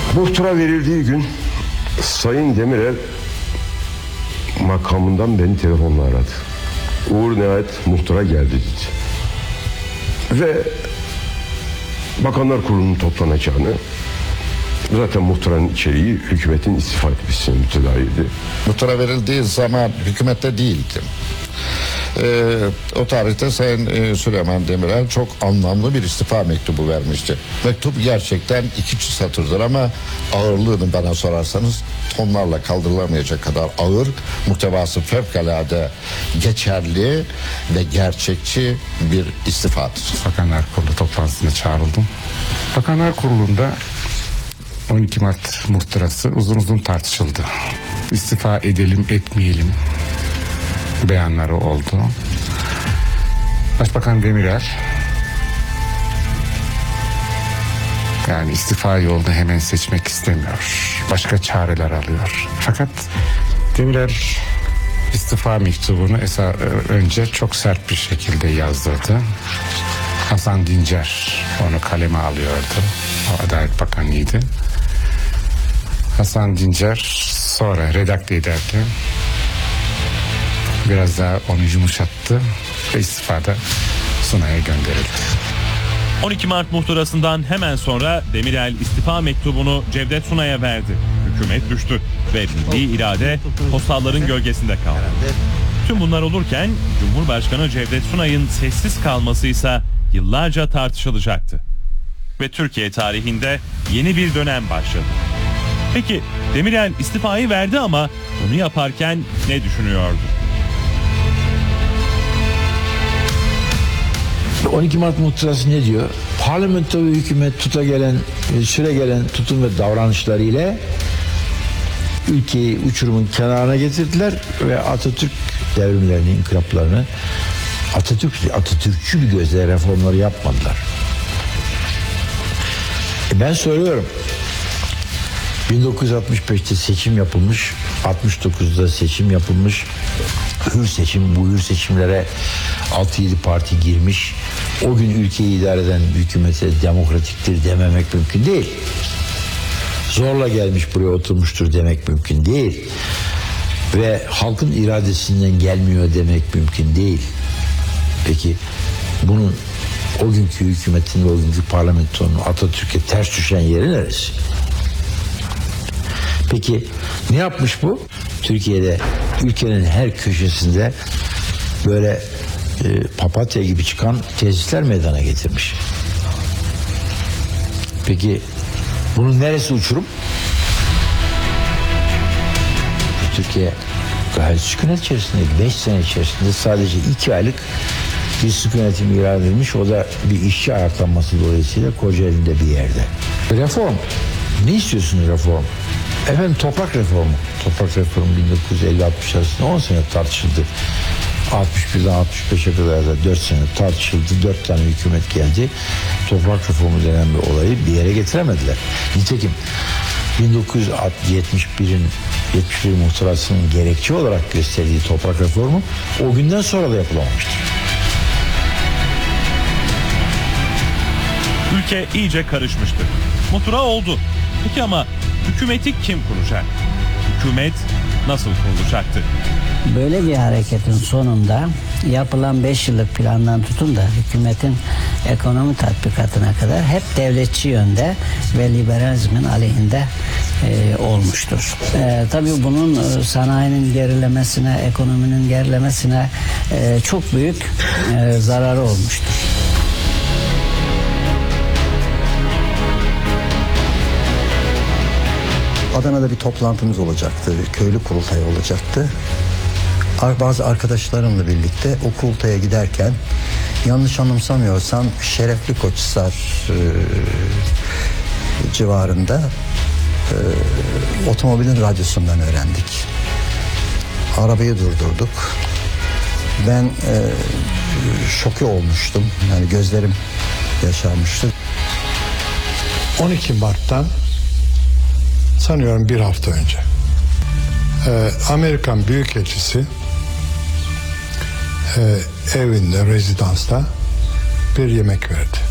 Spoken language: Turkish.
Muhtıra verildiği gün Sayın Demirel makamından beni telefonla aradı. Uğur nihayet muhtıra geldi dedi. Ve Bakanlar Kurulu'nun toplanacağını, zaten muhtıranın içeriği hükümetin istifa etmesine mütedaiydi. Muhtıra verildiği zaman hükümette değildim. O tarihte Sayın Süleyman Demirel çok anlamlı bir istifa mektubu vermişti. Mektup gerçekten 2 satırdır ama ağırlığını bana sorarsanız tonlarla kaldırılamayacak kadar ağır, muhtevası fevkalade geçerli ve gerçekçi bir istifadır. Bakanlar Kurulu toplantısına çağrıldım. Bakanlar Kurulu'nda 12 Mart muhtırası uzun tartışıldı. İstifa edelim etmeyelim beyanları oldu. Başbakan Demirel yani istifa yolunu hemen seçmek istemiyor. Başka çareler alıyor. Fakat Demirel istifa mektubunu önce çok sert bir şekilde yazdırdı. Hasan Dincer onu kaleme alıyordu. O Adalet Bakanı'ydı. Hasan Dincer sonra redakte ederken biraz daha onu yumuşattı ve istifada Sunay'a gönderildi. 12 Mart muhtırasından hemen sonra Demirel istifa mektubunu Cevdet Sunay'a verdi. Hükümet düştü ve milli irade postalların gölgesinde kaldı. Tüm bunlar olurken Cumhurbaşkanı Cevdet Sunay'ın sessiz kalması ise yıllarca tartışılacaktı. Ve Türkiye tarihinde yeni bir dönem başladı. Peki Demirel istifayı verdi ama bunu yaparken ne düşünüyordu? 12 Mart muhtırası ne diyor? Parlamento ve hükümet süregelen tutum ve davranışlarıyla ülkeyi uçurumun kenarına getirdiler ve Atatürk devrimlerini, inkılaplarını Atatürkçü bir gözle reformları yapmadılar. Ben soruyorum. 1965'te seçim yapılmış, 69'da seçim yapılmış, hür seçim, bu hür seçimlere 6-7 parti girmiş. O gün ülkeyi idare eden hükümete demokratiktir dememek mümkün değil. Zorla gelmiş buraya oturmuştur demek mümkün değil. Ve halkın iradesinden gelmiyor demek mümkün değil. Peki bunun o günkü hükümetin ve o günkü parlamentonun Atatürk'e ters düşen yeri neresi? Peki ne yapmış bu? Türkiye'de ülkenin her köşesinde böyle papatya gibi çıkan tesisler meydana getirmiş. Peki bunun neresi uçurum? Türkiye gayet sükunet içerisinde 5 sene içerisinde sadece 2 aylık bir sükunetim ilan edilmiş. O da bir işçi ayaklanması dolayısıyla Kocaeli'nde bir yerde. Reform. Ne istiyorsunuz reform? Efendim toprak reformu. Toprak reformu 1950-60 arasında 10 sene tartışıldı. 61'den 65'e kadar da 4 sene tartışıldı. 4 tane hükümet geldi. Toprak reformu denen bir olayı bir yere getiremediler. Nitekim 1971'in 71 muhtırasının gerekçe olarak gösterdiği toprak reformu o günden sonra da yapılamamıştır. Ülke iyice karışmıştı. Muhtıra oldu. Peki ama hükümeti kim kuracak? Hükümet nasıl kurulacaktı? Böyle bir hareketin sonunda yapılan 5 yıllık plandan tutun da hükümetin ekonomi tatbikatına kadar hep devletçi yönde ve liberalizmin aleyhinde olmuştur. Tabii bunun sanayinin gerilemesine, ekonominin gerilemesine çok büyük zararı olmuştur. Adana'da bir toplantımız olacaktı, köylü kurultayı olacaktı. Bazı arkadaşlarımla birlikte o kurultaya giderken yanlış anımsamıyorsam Şerefli Koçhisar civarında otomobilin radyosundan öğrendik. Arabayı durdurduk. Ben şoke olmuştum. Yani gözlerim yaşarmıştı. 12 Mart'tan sanıyorum bir hafta önce Amerikan Büyükelçisi evinde, rezidansta bir yemek verdi.